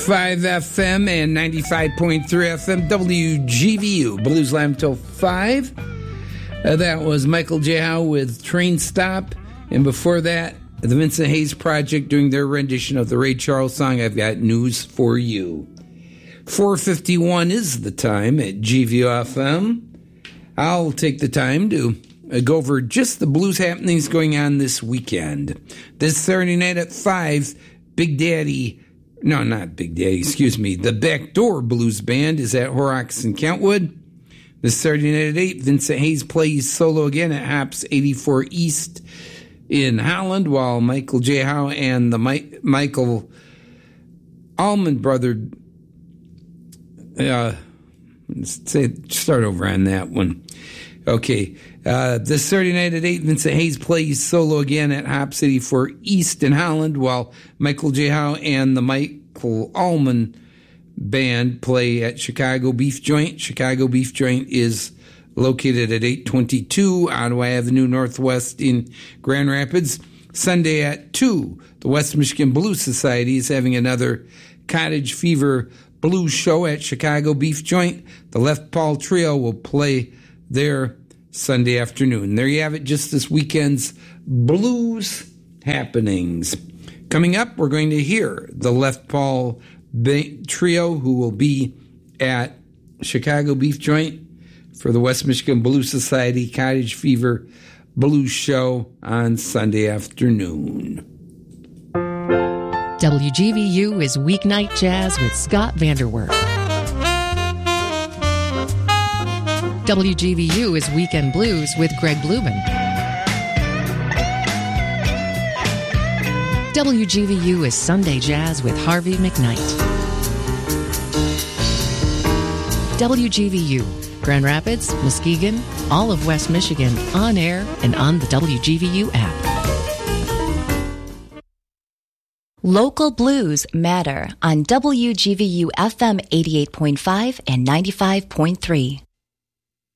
FM and 95.3 FM, WGVU, Blues Live until 5. That was Michael J. Howe with Train Stop. And before that, the Vincent Hayes Project doing their rendition of the Ray Charles song, I've Got News for You. 4:51 is the time at GVU FM. I'll take the time to go over just the blues happenings going on this weekend. This Saturday night at 5, the Backdoor Blues Band is at Horrocks in Kentwood. This Saturday night at 8, Vincent Hayes plays solo again at Hops 84 East in Holland, while Michael J. Howe and the Michael Allman Brother... start over on that one. Okay. This Saturday night at 8, Vincent Hayes plays solo again at Hops 84 East in Holland, while Michael J. Howe and the Michael Allman Band play at Chicago Beef Joint. Chicago Beef Joint is located at 822 Ottawa Avenue Northwest in Grand Rapids. Sunday at 2, the West Michigan Blues Society is having another Cottage Fever Blues show at Chicago Beef Joint. The Left Paul Trio will play there Sunday afternoon. There you have it, just this weekend's blues happenings. Coming up, we're going to hear the Left Paul Trio, who will be at Chicago Beef Joint for the West Michigan Blues Society Cottage Fever Blues show on Sunday afternoon. WGVU is Weeknight Jazz with Scott Vanderwerf. WGVU is Weekend Blues with Greg Blumen. WGVU is Sunday Jazz with Harvey McKnight. WGVU, Grand Rapids, Muskegon, all of West Michigan, on air and on the WGVU app. Local blues matter on WGVU FM 88.5 and 95.3.